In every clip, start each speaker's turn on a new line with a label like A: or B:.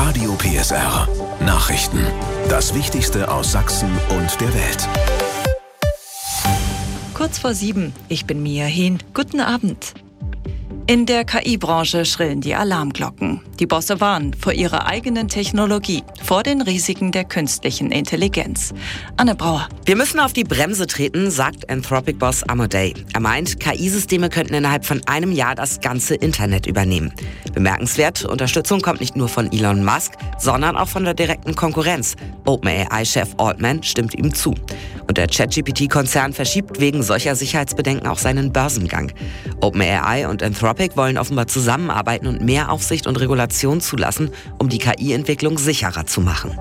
A: Radio PSR. Nachrichten. Das Wichtigste aus Sachsen und der Welt.
B: Kurz vor 7. Ich bin Mia Hehn. Guten Abend. In der KI-Branche schrillen die Alarmglocken. Die Bosse warnen vor ihrer eigenen Technologie, vor den Risiken der künstlichen Intelligenz. Anne Brauer.
C: Wir müssen auf die Bremse treten, sagt Anthropic-Boss Amadei. Er meint, KI-Systeme könnten innerhalb von einem Jahr das ganze Internet übernehmen. Bemerkenswert, Unterstützung kommt nicht nur von Elon Musk, sondern auch von der direkten Konkurrenz. OpenAI-Chef Altman stimmt ihm zu. Und der ChatGPT-Konzern verschiebt wegen solcher Sicherheitsbedenken auch seinen Börsengang. OpenAI und Anthropic wollen offenbar zusammenarbeiten und mehr Aufsicht und Regulation zulassen, um die KI-Entwicklung sicherer zu machen.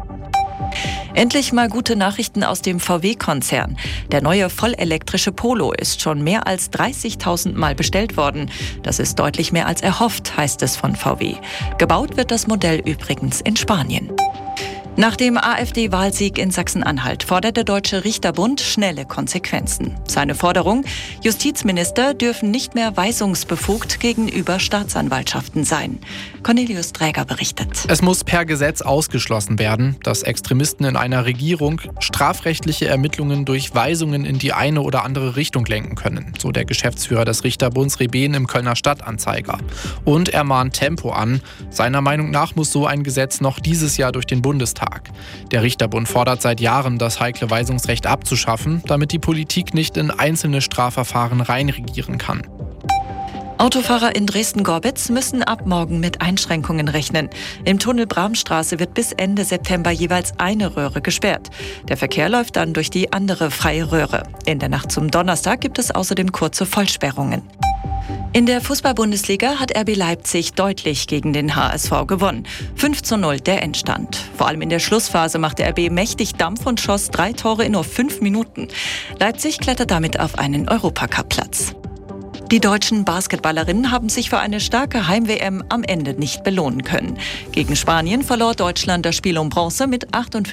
B: Endlich mal gute Nachrichten aus dem VW-Konzern. Der neue vollelektrische Polo ist schon mehr als 30.000 Mal bestellt worden. Das ist deutlich mehr als erhofft, heißt es von VW. Gebaut wird das Modell übrigens in Spanien. Nach dem AfD-Wahlsieg in Sachsen-Anhalt fordert der Deutsche Richterbund schnelle Konsequenzen. Seine Forderung: Justizminister dürfen nicht mehr weisungsbefugt gegenüber Staatsanwaltschaften sein. Cornelius Träger berichtet.
D: Es muss per Gesetz ausgeschlossen werden, dass Extremisten in einer Regierung strafrechtliche Ermittlungen durch Weisungen in die eine oder andere Richtung lenken können, so der Geschäftsführer des Richterbunds Rebehn im Kölner Stadtanzeiger. Und er mahnt Tempo an. Seiner Meinung nach muss so ein Gesetz noch dieses Jahr durch den Bundestag. Der Richterbund fordert seit Jahren, das heikle Weisungsrecht abzuschaffen, damit die Politik nicht in einzelne Strafverfahren reinregieren kann.
B: Autofahrer in Dresden-Gorbitz müssen ab morgen mit Einschränkungen rechnen. Im Tunnel Bramstraße wird bis Ende September jeweils eine Röhre gesperrt. Der Verkehr läuft dann durch die andere freie Röhre. In der Nacht zum Donnerstag gibt es außerdem kurze Vollsperrungen. In der Fußball-Bundesliga hat RB Leipzig deutlich gegen den HSV gewonnen. 5:0 der Endstand. Vor allem in der Schlussphase machte RB mächtig Dampf und schoss 3 Tore in nur 5 Minuten. Leipzig klettert damit auf einen Europacup-Platz. Die deutschen Basketballerinnen haben sich für eine starke Heim-WM am Ende nicht belohnen können. Gegen Spanien verlor Deutschland das Spiel um Bronze mit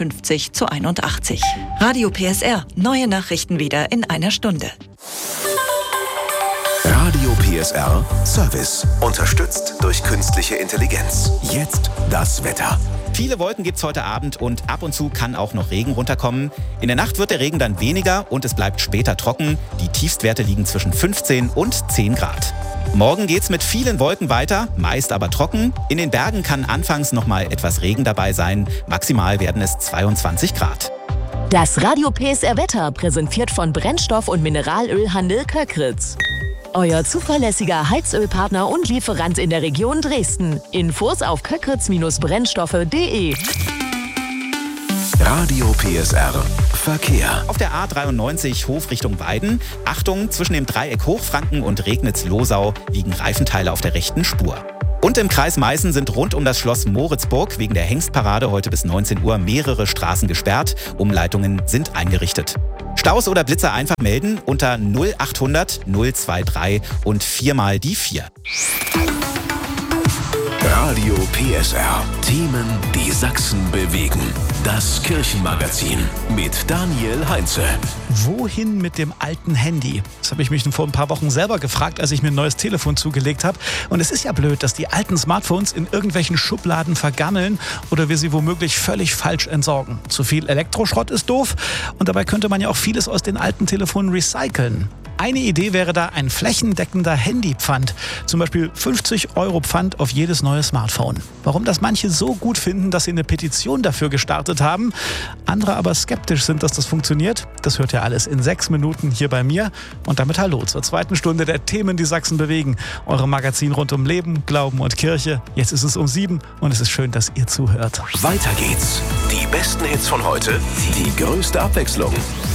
B: 58:81. Radio PSR. Neue Nachrichten wieder in einer Stunde.
A: Radio PSR Service. Unterstützt durch künstliche Intelligenz. Jetzt das Wetter.
E: Viele Wolken gibt's heute Abend und ab und zu kann auch noch Regen runterkommen. In der Nacht wird der Regen dann weniger und es bleibt später trocken. Die Tiefstwerte liegen zwischen 15 und 10 Grad. Morgen geht's mit vielen Wolken weiter, meist aber trocken. In den Bergen kann anfangs noch mal etwas Regen dabei sein. Maximal werden es 22 Grad.
F: Das Radio PSR Wetter präsentiert von Brennstoff- und Mineralölhandel Köckritz. Euer zuverlässiger Heizölpartner und Lieferant in der Region Dresden. Infos auf köckritz-brennstoffe.de.
A: Radio PSR Verkehr.
E: Auf der A93 Hof Richtung Weiden. Achtung, zwischen dem Dreieck Hochfranken und Regnitz-Losau liegen Reifenteile auf der rechten Spur. Und im Kreis Meißen sind rund um das Schloss Moritzburg wegen der Hengstparade heute bis 19 Uhr mehrere Straßen gesperrt. Umleitungen sind eingerichtet. Staus oder Blitzer einfach melden unter 0800 023 und 4 mal die 4.
A: Radio PSR. Themen, die Sachsen bewegen. Das Kirchenmagazin mit Daniel Heinze.
G: Wohin mit dem alten Handy? Das habe ich mich vor ein paar Wochen selber gefragt, als ich mir ein neues Telefon zugelegt habe. Und es ist ja blöd, dass die alten Smartphones in irgendwelchen Schubladen vergammeln oder wir sie womöglich völlig falsch entsorgen. Zu viel Elektroschrott ist doof und dabei könnte man ja auch vieles aus den alten Telefonen recyceln. Eine Idee wäre da ein flächendeckender Handypfand. Zum Beispiel 50 € Pfand auf jedes neue Smartphone. Warum das manche so gut finden, dass sie eine Petition dafür gestartet haben, andere aber skeptisch sind, dass das funktioniert, das hört ihr alles in 6 Minuten hier bei mir. Und damit hallo zur zweiten Stunde der Themen, die Sachsen bewegen. Eure Magazin rund um Leben, Glauben und Kirche. Jetzt ist es um 7 und es ist schön, dass ihr zuhört.
A: Weiter geht's. Die besten Hits von heute, die größte Abwechslung.